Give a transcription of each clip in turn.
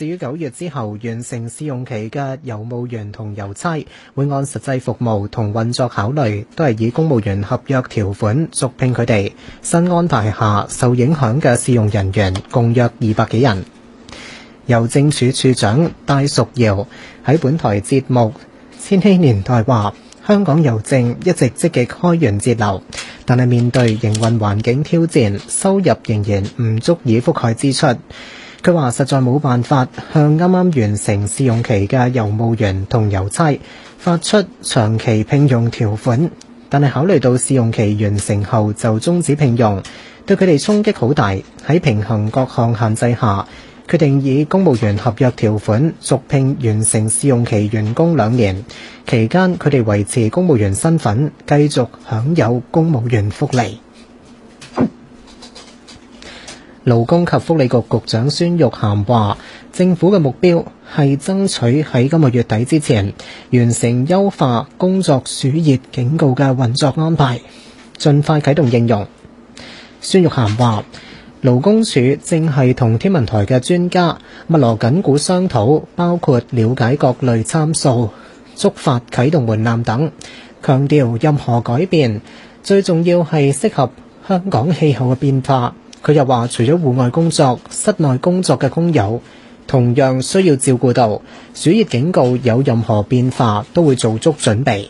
至於9月之後完成試用期嘅郵務員同郵差，會按實際服務同運作考慮，都係以公務員合約條款續聘佢哋。新安排下受影響嘅試用人員共約200幾人。郵政署署長戴淑堯喺本台節目《千禧年代》話，香港郵政一直積極開源節流，但係面對營運環境挑戰，收入仍然唔足以覆蓋支出。佢話實在冇辦法向啱啱完成試用期嘅郵務員同郵差發出長期聘用條款，但係考慮到試用期完成後就終止聘用，對佢哋衝擊好大。喺平衡各項限制下，決定以公務員合約條款續聘完成試用期員工2年，期間佢哋維持公務員身份，繼續享有公務員福利。勞工及福利局局長孫玉菡話，政府嘅目標係爭取喺今個月底之前完成優化工作暑熱警告嘅運作安排，盡快啟動應用。孫玉菡話，勞工處正係同天文台嘅專家密鑼緊鼓商討，包括了解各類參數、觸發啟動門檻等，強調任何改變最重要係適合香港氣候嘅變化。佢又話，除咗戶外工作，室內工作嘅工友同樣需要照顧到，暑熱警告有任何變化都會做足準備。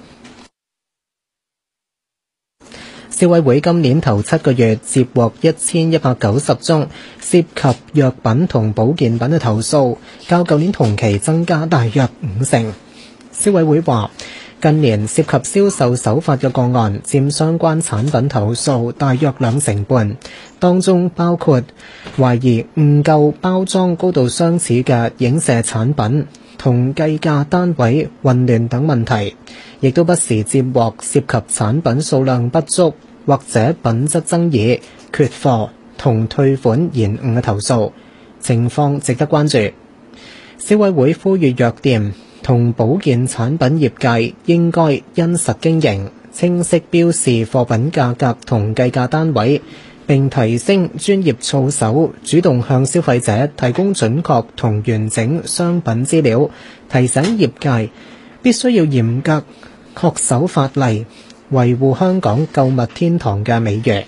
消委會今年頭7個月接獲1190宗涉及藥品同保健品嘅投訴，較舊年同期增加大約50%。消委會話，近年涉及銷售手法嘅個案佔相關產品投訴大約2成半，當中包括懷疑誤購包裝高度相似嘅影射產品同計價單位混亂等問題，亦都不時接獲涉及產品數量不足或者品質爭議、缺貨同退款延誤嘅投訴，情況值得關注。消委會呼籲藥店同保健產品業界應該因實經營，清晰標示貨品價格同計價單位，並提升專業操守，主動向消費者提供準確同完整商品資料，提醒業界必須要嚴格恪守法例，維護香港購物天堂嘅美譽。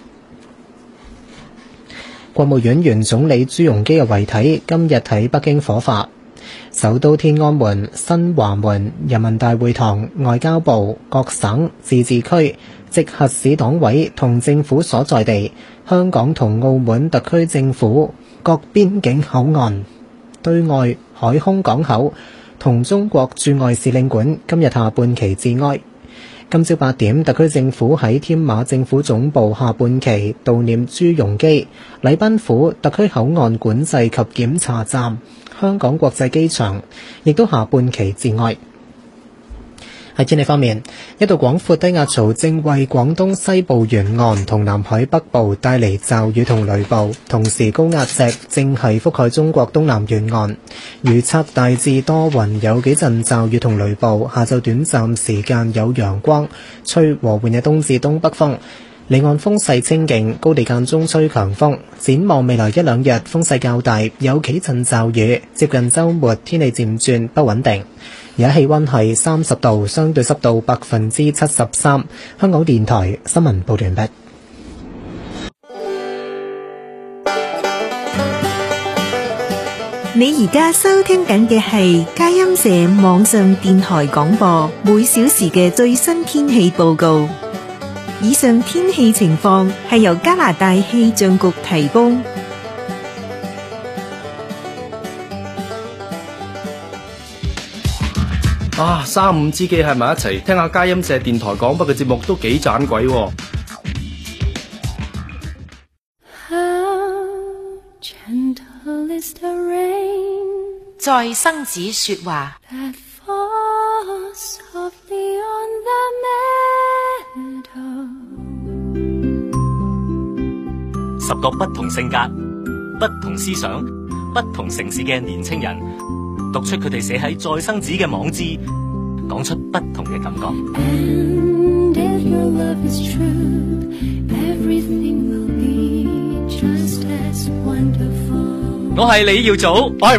國務院原總理朱鎔基嘅遺體今日喺北京火化。首都天安門、新華門、人民大會堂、外交部、各省、自治區、直轄市黨委同政府所在地、香港同澳門特區政府、各邊境口岸、對外海空港口同中國駐外使領館今日下半旗致哀。今朝8點，特區政府喺添馬政府總部下半旗悼念朱鎔基。禮賓府、特區口岸管制及檢查站、香港國際機場亦都下半旗致哀。喺天氣方面，一道廣闊低壓槽正為廣東西部沿岸同南海北部帶嚟驟雨同雷暴，同時高壓脊正係覆蓋中國東南沿岸。預測大致多雲，有幾陣驟雨同雷暴，下晝短暫時間有陽光，吹和緩嘅東至東北風。離岸風勢清勁，高地間中吹強風。展望未來1-2日風勢較大，有幾陣驟雨。接近週末天氣漸轉不穩定。而家氣溫係30度，相對濕度73%。香港電台新聞報道完畢。 你而家收聽緊嘅係佳音社網上電台廣播，每小時嘅最新天氣報告。以上天氣情況係由加拿大氣象局提供。 3-5知己係埋一齊聽下佳音社電台廣播嘅節目都幾盞鬼喎。 在生子說話。 10個不同性格、不同思想、不同城市嘅年青人，讀出佢哋寫喺再生子嘅網誌，講出不同嘅感覺。我係李耀祖，我係